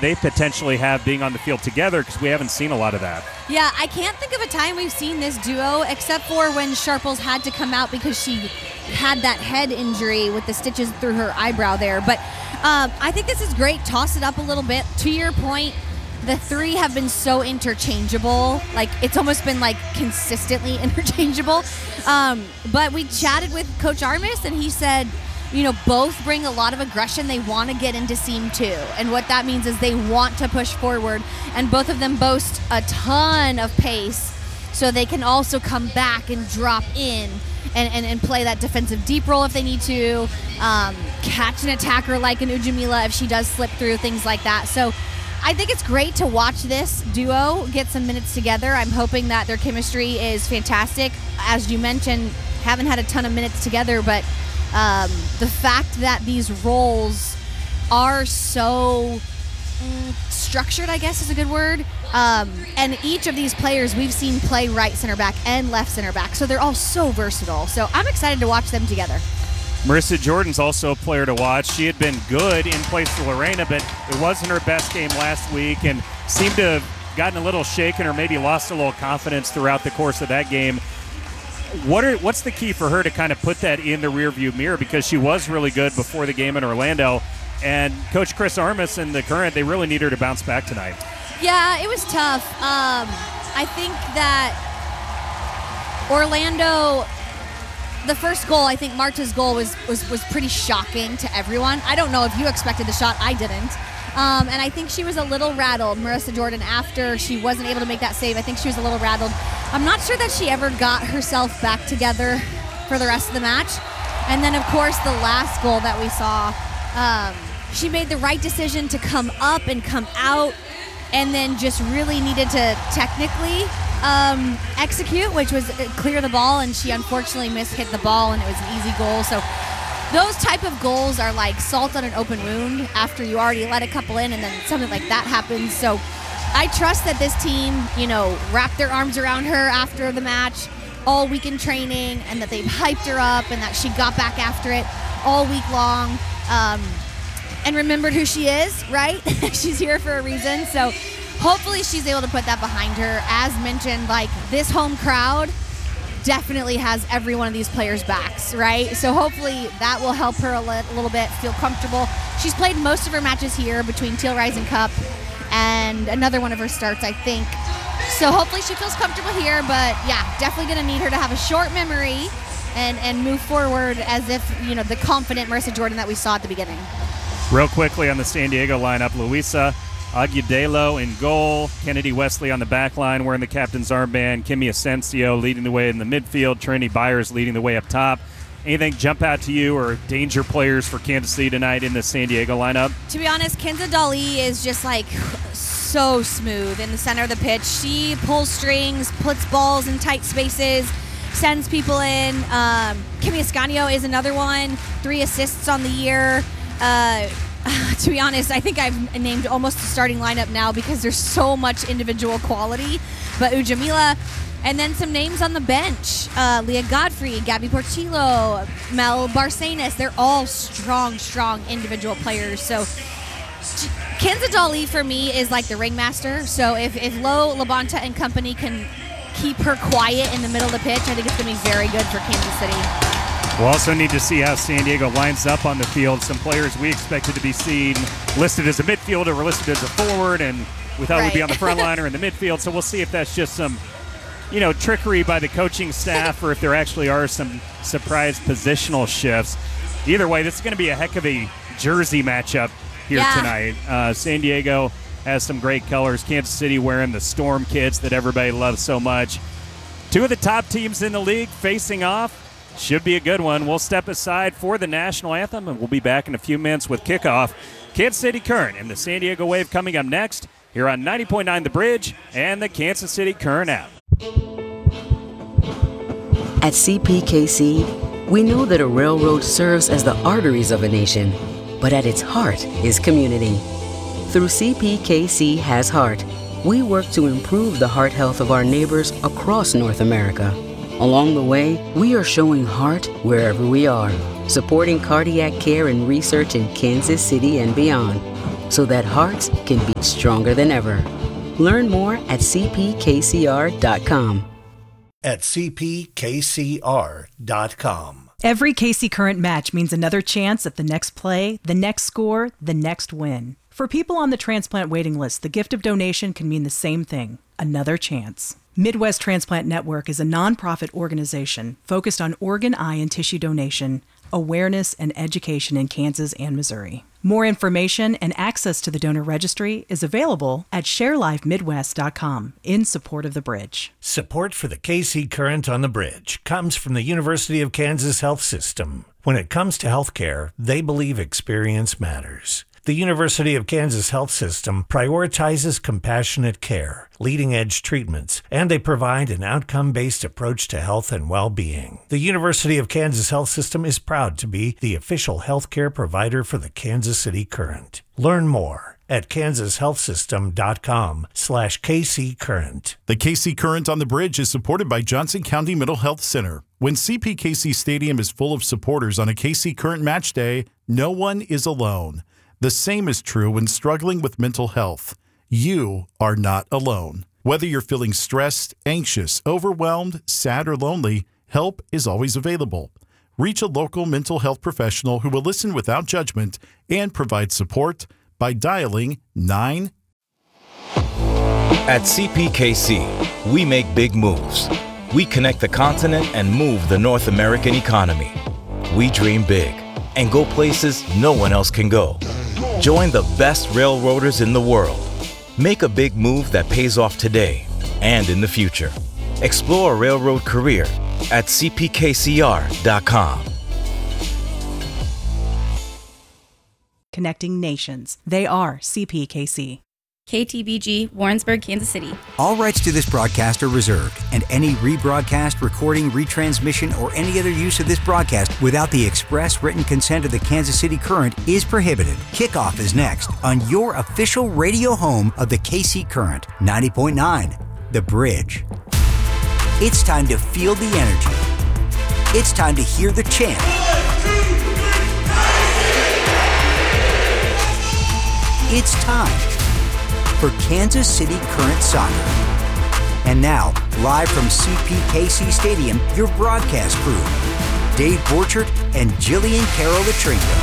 they potentially have being on the field together, because we haven't seen a lot of that. Yeah, I can't think of a time we've seen this duo except for when Sharples had to come out because she had that head injury with the stitches through her eyebrow there. But I think this is great. Toss it up a little bit. To your point, the three have been so interchangeable. Like, it's almost been like consistently interchangeable. But we chatted with Coach Armas, and he said, both bring a lot of aggression. They want to get into seam two. And what that means is they want to push forward. And both of them boast a ton of pace, so they can also come back and drop in and play that defensive deep role if they need to, catch an attacker like an Ujamila if she does slip through, things like that. So I think it's great to watch this duo get some minutes together. I'm hoping that their chemistry is fantastic. As you mentioned, haven't had a ton of minutes together, but the fact that these roles are so structured, I guess is a good word, and each of these players we've seen play right center back and left center back, so they're all so versatile. So I'm excited to watch them together. Marissa Jordan's also a player to watch. She had been good in place of Lorena, but it wasn't her best game last week and seemed to have gotten a little shaken or maybe lost a little confidence throughout the course of that game. What's the key for her to kind of put that in the rearview mirror? Because she was really good before the game in Orlando, and Coach Chris Armas and the Current, they really need her to bounce back tonight. Yeah, it was tough. I think that Orlando, the first goal, I think Marta's goal was pretty shocking to everyone. I don't know if you expected the shot. I didn't. And I think she was a little rattled, Marissa Jordan, after she wasn't able to make that save. I think she was a little rattled. I'm not sure that she ever got herself back together for the rest of the match. And then, of course, the last goal that we saw, she made the right decision to come up and come out, and then just really needed to technically execute, which was clear the ball, and she unfortunately hit the ball, and it was an easy goal. So those type of goals are like salt on an open wound after you already let a couple in, and then something like that happens. So I trust that this team, wrapped their arms around her after the match all week in training, and that they've hyped her up, and that she got back after it all week long, and remembered who she is, right? She's here for a reason. So hopefully she's able to put that behind her. As mentioned, like, this home crowd definitely has every one of these players' backs, right? So hopefully that will help her a little bit feel comfortable. She's played most of her matches here between Teal Rising Cup and another one of her starts, I think. So hopefully she feels comfortable here, but yeah, definitely going to need her to have a short memory and move forward as if, the confident Marissa Jordan that we saw at the beginning. Real quickly on the San Diego lineup, Luisa Agudelo in goal, Kennedy Wesley on the back line wearing the captain's armband, Kimmy Asensio leading the way in the midfield, Trinity Byers leading the way up top. Anything jump out to you or danger players for Kansas City tonight in the San Diego lineup? To be honest, Kenza Dali is just like so smooth in the center of the pitch. She pulls strings, puts balls in tight spaces, sends people in. Kimmy Ascanio is another one, 3 assists on the year. To be honest, I think I've named almost the starting lineup now because there's so much individual quality. But Ujamila, and then some names on the bench. Leah Godfrey, Gabby Portillo, Mel Barcenas. They're all strong individual players. So Kenza Dali for me is like the ringmaster. So if Lo Labonta and company can keep her quiet in the middle of the pitch, I think it's going to be very good for Kansas City. We'll also need to see how San Diego lines up on the field. Some players we expected to be seen listed as a midfielder were listed as a forward, and we thought we'd be on the front line or in the midfield. So we'll see if that's just some, trickery by the coaching staff or if there actually are some surprise positional shifts. Either way, this is going to be a heck of a jersey matchup here tonight. San Diego has some great colors. Kansas City wearing the Storm kits that everybody loves so much. 2 of the top teams in the league facing off. Should be a good one. We'll step aside for the national anthem, and we'll be back in a few minutes with kickoff. Kansas City Current and the San Diego Wave coming up next here on 90.9 The Bridge and the Kansas City Current app. At CPKC, we know that a railroad serves as the arteries of a nation, but at its heart is community. Through CPKC Has Heart, we work to improve the heart health of our neighbors across North America. Along the way, we are showing heart wherever we are, supporting cardiac care and research in Kansas City and beyond. so that hearts can beat stronger than ever. Learn more at cpkcr.com. At cpkcr.com. Every KC Current match means another chance at the next play, the next score, the next win. For people on the transplant waiting list, the gift of donation can mean the same thing, another chance. Midwest Transplant Network is a nonprofit organization focused on organ, eye, and tissue donation, awareness, and education in Kansas and Missouri. More information and access to the donor registry is available at sharelifemidwest.com in support of the bridge. Support for the KC Current on the Bridge comes from the University of Kansas Health System. When it comes to healthcare, they believe experience matters. The University of Kansas Health System prioritizes compassionate care, leading-edge treatments, and they provide an outcome-based approach to health and well-being. The University of Kansas Health System is proud to be the official healthcare provider for the Kansas City Current. Learn more at kansashealthsystem.com/KC Current. The KC Current on the Bridge is supported by Johnson County Mental Health Center. When CPKC Stadium is full of supporters on a KC Current match day, no one is alone. The same is true when struggling with mental health. You are not alone. Whether you're feeling stressed, anxious, overwhelmed, sad, or lonely, help is always available. Reach a local mental health professional who will listen without judgment and provide support by dialing 9. At CPKC, we make big moves. We connect the continent and move the North American economy. We dream big and go places no one else can go. Join the best railroaders in the world. Make a big move that pays off today and in the future. Explore a railroad career at cpkcr.com. Connecting nations. They are CPKC. KTBG, Warrensburg, Kansas City. All rights to this broadcast are reserved, and any rebroadcast, recording, retransmission, or any other use of this broadcast without the express written consent of the Kansas City Current is prohibited. Kickoff is next on your official radio home of the KC Current, 90.9, The Bridge. It's time to feel the energy. It's time to hear the chant. 1, 2, 3, it's time for Kansas City Current Soccer. And now, live from CPKC Stadium, your broadcast crew, Dave Borchert and Jillian Carroll Latringa.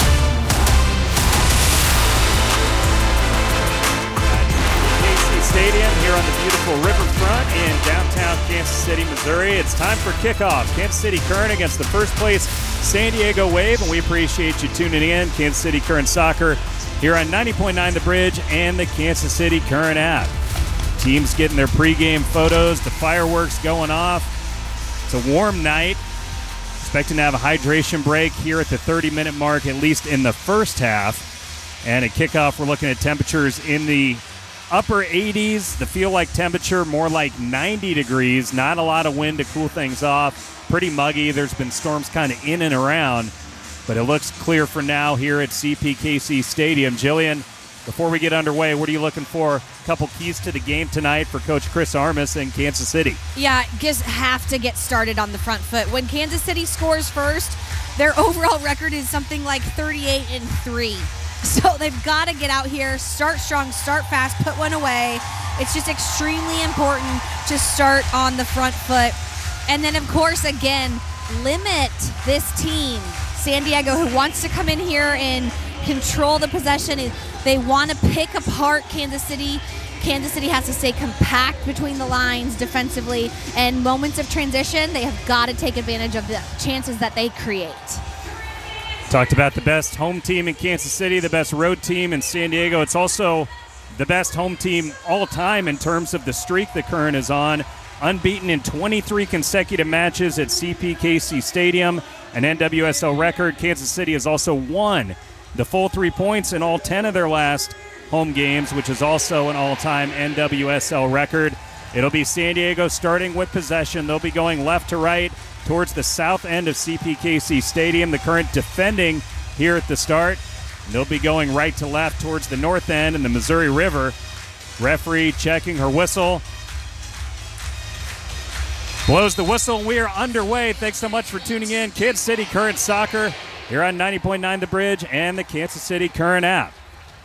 KC Stadium here on the beautiful riverfront in downtown Kansas City, Missouri. It's time for kickoff. Kansas City Current against the first place San Diego Wave, and we appreciate you tuning in. Kansas City Current Soccer here on 90.9 The Bridge and the Kansas City Current app. Teams getting their pregame photos, the fireworks going off. It's a warm night. Expecting to have a hydration break here at the 30-minute mark, at least in the first half. And at kickoff, we're looking at temperatures in the upper 80s. The feel-like temperature more like 90 degrees. Not a lot of wind to cool things off. Pretty muggy. There's been storms kind of in and around. But it looks clear for now here at CPKC Stadium. Jillian, before we get underway, what are you looking for? A couple keys to the game tonight for Coach Chris Armas in Kansas City. Yeah, just have to get started on the front foot. When Kansas City scores first, their overall record is something like 38-3. So they've got to get out here, start strong, start fast, put one away. It's just extremely important to start on the front foot. And then, of course, again, limit this team, San Diego, who wants to come in here and control the possession. They want to pick apart Kansas City. Kansas City has to stay compact between the lines defensively, and moments of transition, they have got to take advantage of the chances that they create. Talked about the best home team in Kansas City, the best road team in San Diego. It's also the best home team all time in terms of the streak the Current is on. Unbeaten in 23 consecutive matches at CPKC Stadium, an NWSL record. Kansas City has also won the full 3 points in all 10 of their last home games, which is also an all-time NWSL record. It'll be San Diego starting with possession. They'll be going left to right towards the south end of CPKC Stadium. The Current defending here at the start. They'll be going right to left towards the north end and the Missouri River. Referee checking her whistle. Blows the whistle, and we are underway. Thanks so much for tuning in. Kansas City Current Soccer here on 90.9 The Bridge and the Kansas City Current app.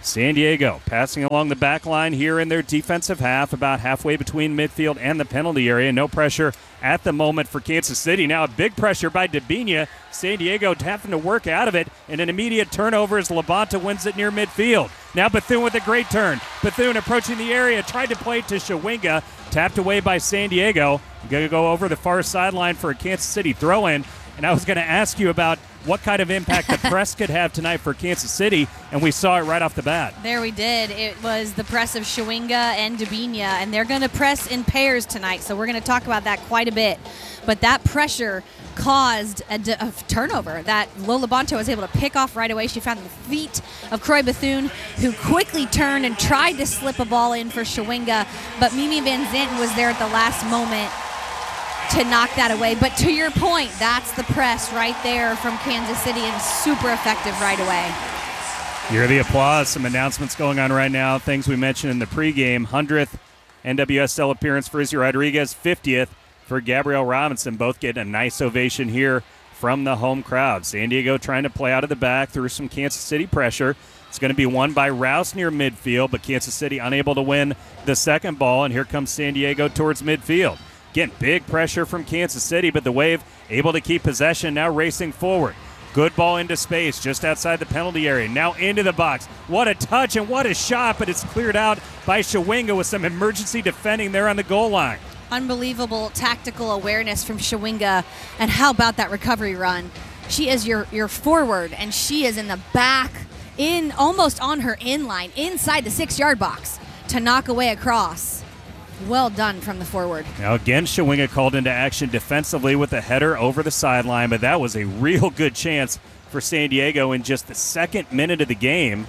San Diego passing along the back line here in their defensive half, about halfway between midfield and the penalty area. No pressure at the moment for Kansas City. Now a big pressure by Debinha. San Diego having to work out of it, and an immediate turnover as Labonta wins it near midfield. Now Bethune with a great turn. Bethune approaching the area, tried to play to Shawinga, tapped away by San Diego. Going to go over the far sideline for a Kansas City throw-in. And I was going to ask you about what kind of impact the press could have tonight for Kansas City, and we saw it right off the bat. There we did. It was the press of Shawinga and Debinha, and they're going to press in pairs tonight, so we're going to talk about that quite a bit. But that pressure caused a turnover that Lola Bonto was able to pick off right away. She found the feet of Croy Bethune, who quickly turned and tried to slip a ball in for Shawinga, but Mimi Van Zanten was there at the last moment to knock that away. But to your point, that's the press right there from Kansas City, and super effective right away. Hear the applause. Some announcements going on right now. Things we mentioned in the pregame. 100th NWSL appearance for Izzy Rodriguez. 50th for Gabrielle Robinson. Both getting a nice ovation here from the home crowd. San Diego trying to play out of the back through some Kansas City pressure. It's going to be won by Rouse near midfield, but Kansas City unable to win the second ball, and here comes San Diego towards midfield. Again, big pressure from Kansas City, but the Wave able to keep possession, now racing forward. Good ball into space just outside the penalty area. Now into the box. What a touch and what a shot, but it's cleared out by Shawinga with some emergency defending there on the goal line. Unbelievable tactical awareness from Shawinga, and how about that recovery run? She is your forward, and she is in the back, in almost on her inline, inside the 6-yard box to knock away a cross. Well done from the forward. Now again, Shawinga called into action defensively with a header over the sideline, but that was a real good chance for San Diego in just the second minute of the game.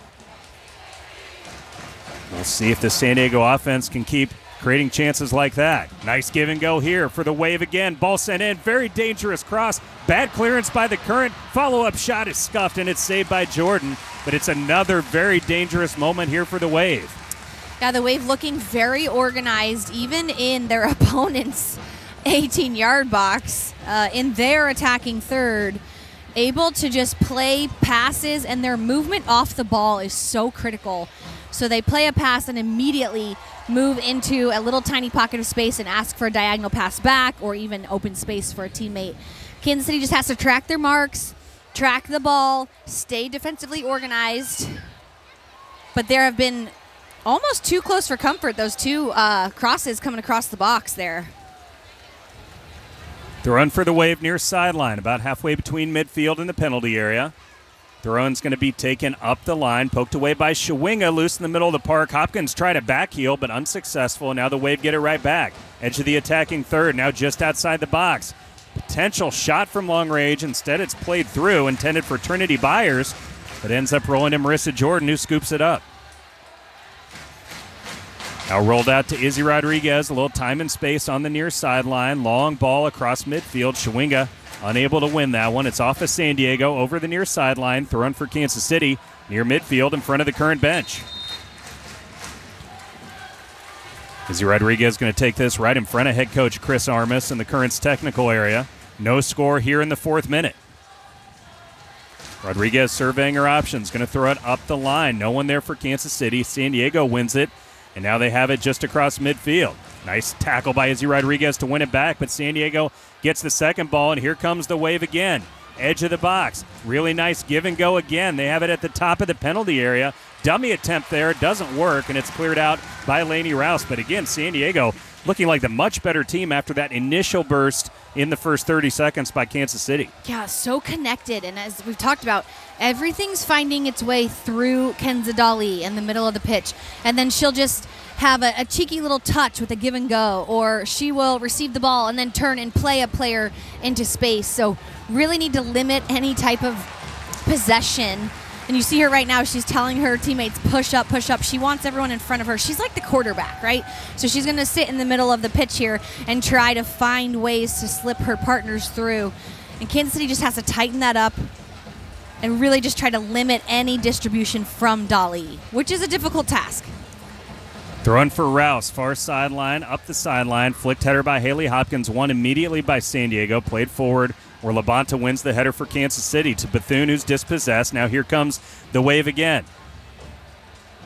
We'll see if the San Diego offense can keep creating chances like that. Nice give and go here for the Wave again. Ball sent in. Very dangerous cross. Bad clearance by the Current. Follow-up shot is scuffed, and it's saved by Jordan. But it's another very dangerous moment here for the Wave. Yeah, the Wave looking very organized, even in their opponent's 18-yard box, in their attacking third, able to just play passes, and their movement off the ball is so critical. So they play a pass and immediately move into a little tiny pocket of space and ask for a diagonal pass back, or even open space for a teammate. Kansas City just has to track their marks, track the ball, stay defensively organized. But there have been almost too close for comfort, those two crosses coming across the box there. The run for the Wave near sideline, about halfway between midfield and the penalty area. The run's going to be taken up the line, poked away by Shawinga, loose in the middle of the park. Hopkins tried to backheel, but unsuccessful. Now the Wave get it right back. Edge of the attacking third, now just outside the box. Potential shot from long range. Instead, it's played through, intended for Trinity Byers, but ends up rolling to Marissa Jordan, who scoops it up. Now rolled out to Izzy Rodriguez, a little time and space on the near sideline. Long ball across midfield. Shawinga unable to win that one. It's off of San Diego over the near sideline. Thrown for Kansas City near midfield in front of the Current bench. Izzy Rodriguez going to take this right in front of head coach Chris Armas in the Current's technical area. No score here in the 4th minute. Rodriguez surveying her options. Going to throw it up the line. No one there for Kansas City. San Diego wins it. And now they have it just across midfield. Nice tackle by Izzy Rodriguez to win it back, but San Diego gets the second ball, and here comes the Wave again. Edge of the box. Really nice give and go again. They have it at the top of the penalty area. Dummy attempt there. Doesn't work, and it's cleared out by Lainey Rouse. But again, San Diego looking like the much better team after that initial burst in the first 30 seconds by Kansas City. Yeah, so connected. And as we've talked about, everything's finding its way through Kenza Dali in the middle of the pitch. And then she'll just have a cheeky little touch with a give and go, or she will receive the ball and then turn and play a player into space. So really need to limit any type of possession. And you see her right now, she's telling her teammates, push up, push up. She wants everyone in front of her. She's like the quarterback, right? So she's going to sit in the middle of the pitch here and try to find ways to slip her partners through. And Kansas City just has to tighten that up and really just try to limit any distribution from Dali, which is a difficult task. Throwing for Rouse, far sideline, up the sideline. Flicked header by Haley Hopkins, won immediately by San Diego. Played forward where Labonta wins the header for Kansas City to Bethune, who's dispossessed. Now here comes the Wave again.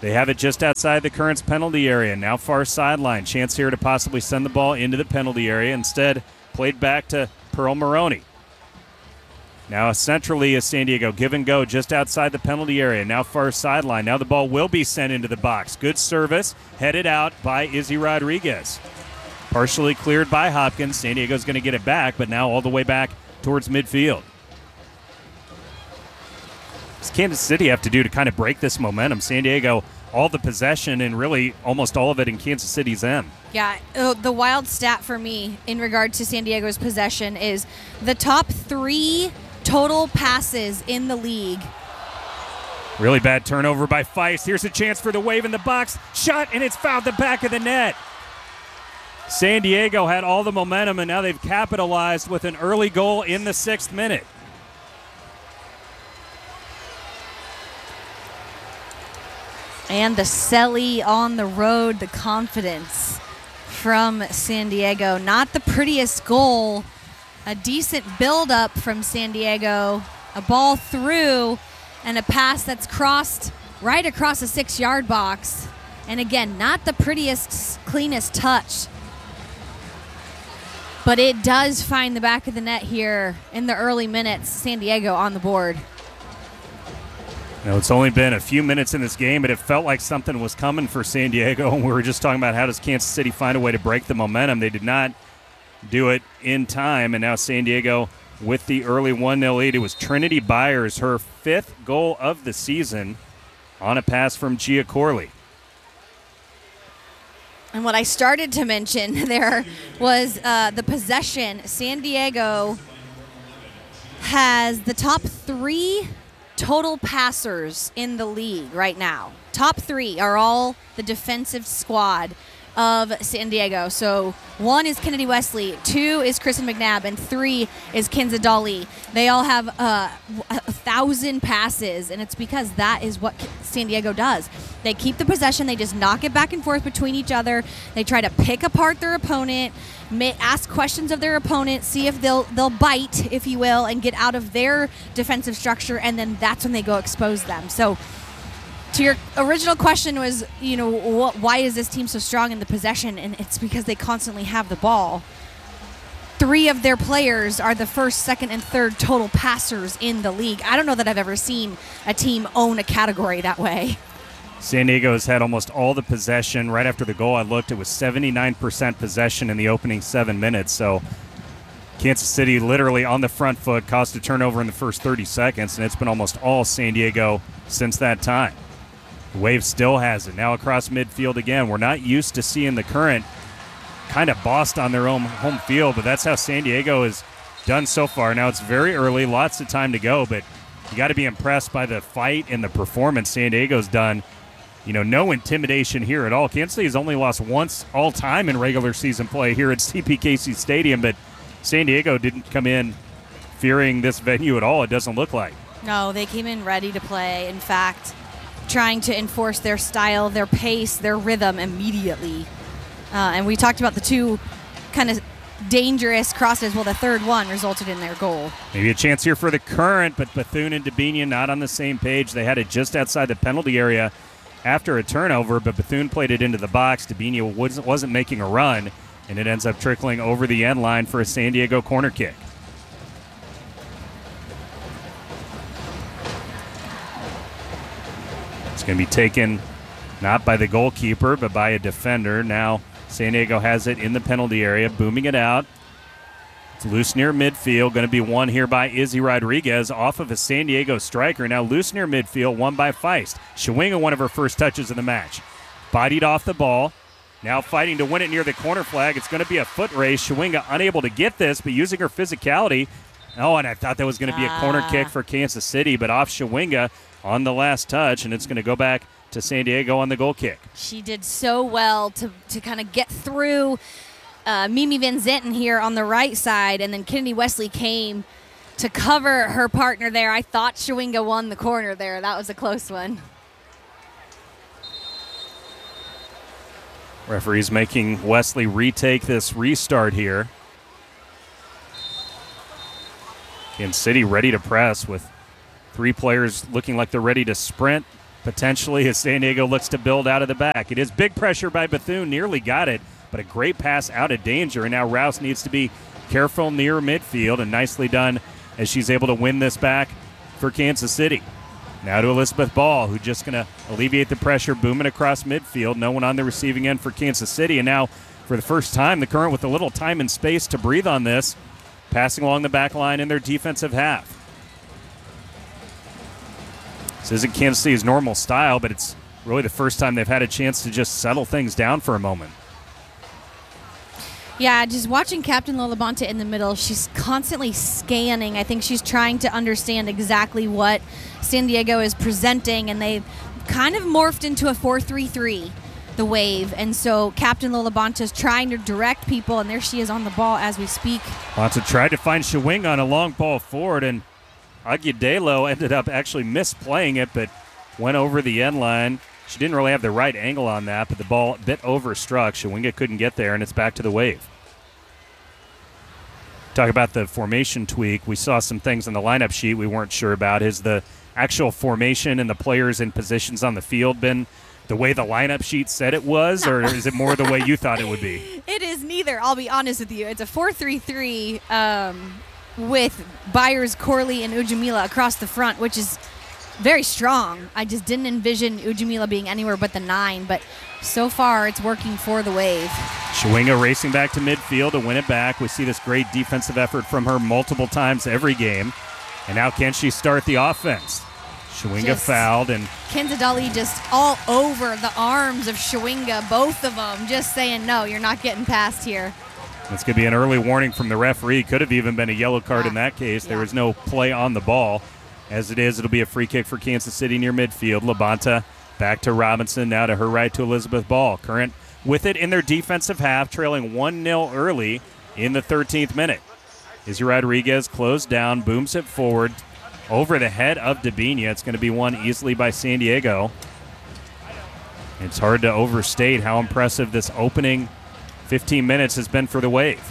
They have it just outside the Current's penalty area. Now far sideline. Chance here to possibly send the ball into the penalty area. Instead, played back to Pearl Maroney. Now centrally is San Diego. Give and go just outside the penalty area. Now far sideline. Now the ball will be sent into the box. Good service. Headed out by Izzy Rodriguez. Partially cleared by Hopkins. San Diego's going to get it back, but now all the way back towards midfield. What does Kansas City have to do to kind of break this momentum? San Diego, all the possession and really almost all of it in Kansas City's end. Yeah, the wild stat for me in regard to San Diego's possession is the top 3 total passes in the league. Really bad turnover by Feist. Here's a chance for the Wave in the box. Shot, and it's fouled the back of the net. San Diego had all the momentum, and now they've capitalized with an early goal in the 6th minute. And the Selly on the road, the confidence from San Diego. Not the prettiest goal. A decent build-up from San Diego. A ball through and a pass that's crossed right across a 6-yard box. And again, not the prettiest, cleanest touch. But it does find the back of the net here in the early minutes. San Diego on the board. Now, it's only been a few minutes in this game, but it felt like something was coming for San Diego. And we were just talking about how does Kansas City find a way to break the momentum. They did not do it in time, and now San Diego with the early 1-0 lead. It was Trinity Byers, her 5th goal of the season on a pass from Gia Corley. And what I started to mention there was the possession. San Diego has the top 3 total passers in the league right now. Top 3 are all the defensive squad of San Diego. So 1 is Kennedy Wesley, 2 is Kristen McNabb, and 3 is Kenza Dali. They all have 1,000 passes, and it's because that is what San Diego does. They keep the possession. They just knock it back and forth between each other. They try to pick apart their opponent, ask questions of their opponent, see if they'll bite, if you will, and get out of their defensive structure, and then that's when they go expose them. So to your original question was, why is this team so strong in the possession? And it's because they constantly have the ball. 3 of their players are the 1st, 2nd, and 3rd total passers in the league. I don't know that I've ever seen a team own a category that way. San Diego has had almost all the possession. Right after the goal, I looked, it was 79% possession in the opening 7 minutes. So Kansas City literally on the front foot, caused a turnover in the first 30 seconds, and it's been almost all San Diego since that time. The Wave still has it. Now across midfield again. We're not used to seeing the Current kind of bossed on their own home field, but that's how San Diego has done so far. Now it's very early, lots of time to go, but you got to be impressed by the fight and the performance San Diego's done. No intimidation here at all. Kansas City has only lost once all time in regular season play here at CPKC Stadium, but San Diego didn't come in fearing this venue at all, it doesn't look like. No, they came in ready to play. In fact, trying to enforce their style, their pace, their rhythm immediately. And we talked about the 2 kind of dangerous crosses. Well, the 3rd one resulted in their goal. Maybe a chance here for the Current, but Bethune and Debinha not on the same page. They had it just outside the penalty area after a turnover, but Bethune played it into the box. Debinha wasn't making a run, and it ends up trickling over the end line for a San Diego corner kick. It's going to be taken not by the goalkeeper, but by a defender. Now San Diego has it in the penalty area, booming it out. It's loose near midfield. Going to be won here by Izzy Rodriguez off of a San Diego striker. Now loose near midfield, won by Feist. Shawinga, one of her first touches of the match. Bodied off the ball. Now fighting to win it near the corner flag. It's going to be a foot race. Shawinga unable to get this, but using her physicality. Oh, and I thought that was going to be a corner kick for Kansas City, but off Shawinga on the last touch, and it's going to go back to San Diego on the goal kick. She did so well to kind of get through Mimi Van Zenten here on the right side, and then Kennedy Wesley came to cover her partner there. I thought Shawinga won the corner there. That was a close one. Referee's making Wesley retake this restart here. Kansas City ready to press with 3 players looking like they're ready to sprint potentially as San Diego looks to build out of the back. It is big pressure by Bethune, nearly got it, but a great pass out of danger. And now Rouse needs to be careful near midfield, and nicely done as she's able to win this back for Kansas City. Now to Elizabeth Ball, who's just going to alleviate the pressure, booming across midfield. No one on the receiving end for Kansas City. And now, for the first time, the Current with a little time and space to breathe on this, passing along the back line in their defensive half. This isn't Kansas City's normal style, but it's really the first time they've had a chance to just settle things down for a moment. Yeah, just watching Captain Lola Bonta in the middle, she's constantly scanning. I think she's trying to understand exactly what San Diego is presenting, and they've kind of morphed into a 4-3-3, the Wave. And so Captain Lola Bonta is trying to direct people, and there she is on the ball as we speak. Bonta tried to find Shawinga on a long ball forward, and Agudelo ended up actually misplaying it, but went over the end line. She didn't really have the right angle on that, but the ball a bit overstruck. Shawinga couldn't get there, and it's back to the Wave. Talk about the formation tweak. We saw some things on the lineup sheet we weren't sure about. Is the actual formation and the players in positions on the field been the way the lineup sheet said it was, or is it more the way you thought it would be? It is neither, I'll be honest with you. It's a 4-3-3 with Byers, Corley, and Ujamila across the front, which is very strong. I just didn't envision Ujamila being anywhere but the 9, but so far it's working for the Wave. Shawinga racing back to midfield to win it back. We see this great defensive effort from her multiple times every game. And now can she start the offense? Shawinga fouled, and Kenza Dali just all over the arms of Shawinga, both of them, just saying, no, you're not getting past here. it's going to be an early warning from the referee. Could have even been a yellow card in that case. There was no play on the ball. As it is, it'll be a free kick for Kansas City near midfield. Labonta back to Robinson, now to her right to Elizabeth Ball. Current with it in their defensive half, trailing 1-0 early in the 13th minute. Izzy Rodriguez closed down, booms it forward over the head of Debinha. It's going to be won easily by San Diego. It's hard to overstate how impressive this opening 15 minutes has been for the Wave.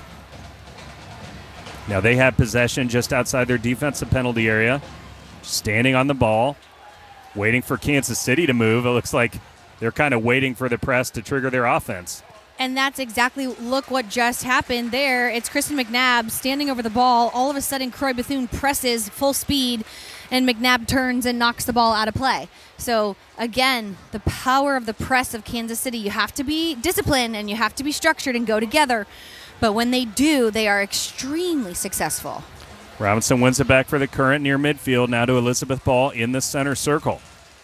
Now they have possession just outside their defensive penalty area, standing on the ball, waiting for Kansas City to move. It looks like they're kind of waiting for the press to trigger their offense. And that's exactly, look what just happened there. It's Kristen McNabb standing over the ball. All of a sudden, Croy Bethune presses full speed, and McNabb turns and knocks the ball out of play. So, again, the power of the press of Kansas City. You have to be disciplined, and you have to be structured and go together. But when they do, they are extremely successful. Robinson wins it back for the Current near midfield, now to Elizabeth Ball in the center circle.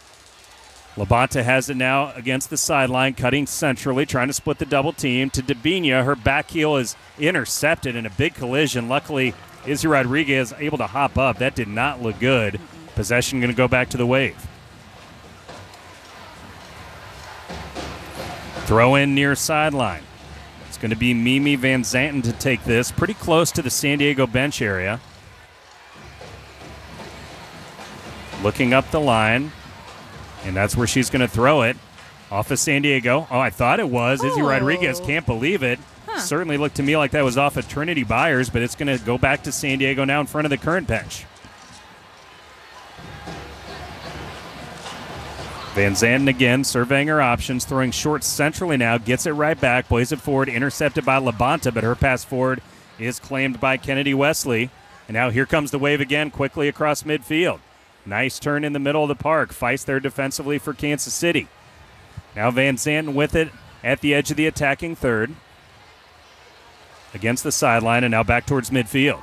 Labonta has it now against the sideline, cutting centrally, trying to split the double team to Debinha. Her back heel is intercepted in a big collision. Luckily, Izzy Rodriguez able to hop up. That did not look good. Possession going to go back to the Wave. Throw in near sideline. It's going to be Mimi Van Zanten to take this, pretty close to the San Diego bench area. Looking up the line. And that's where she's going to throw it. Off of San Diego. Oh, I thought it was. Izzy Rodriguez, can't believe it. Certainly looked to me like that was off of Trinity Byers, but it's going to go back to San Diego now in front of the Current bench. Van Zanten again, surveying her options, throwing short centrally now, gets it right back, plays it forward, intercepted by Labonta, but her pass forward is claimed by Kennedy Wesley. And now here comes the Wave again, quickly across midfield. Nice turn in the middle of the park. Feist there defensively for Kansas City. Now Van Zanten with it at the edge of the attacking third. Against the sideline and now back towards midfield.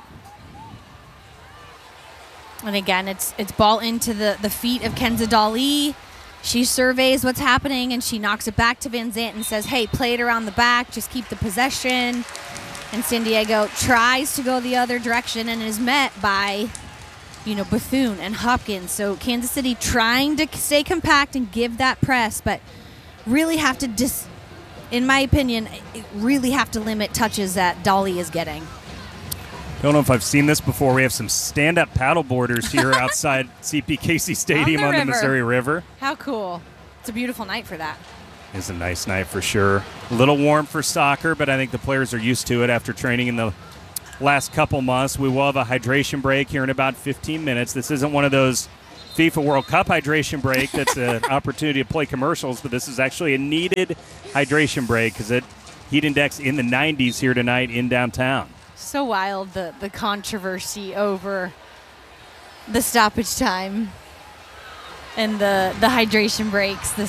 And again, it's ball into the feet of Kenza Dali. She surveys what's happening and she knocks it back to Van Zanten and says, hey, play it around the back. Just keep the possession. And San Diego tries to go the other direction and is met by Bethune and Hopkins. So Kansas City trying to stay compact and give that press, but really have to, in my opinion, really have to limit touches that Dali is getting. Don't know if I've seen this before. We have some stand-up paddleboarders here outside CPKC Stadium on the Missouri River. How cool. It's a beautiful night for that. It's a nice night for sure. A little warm for soccer, but I think the players are used to it after training in the last couple months. We will have a hydration break here in about 15 minutes. This isn't one of those FIFA World Cup hydration break. That's an opportunity to play commercials, but this is actually a needed hydration break because it heat index in the 90s here tonight in downtown. So wild, the controversy over the stoppage time and the hydration breaks.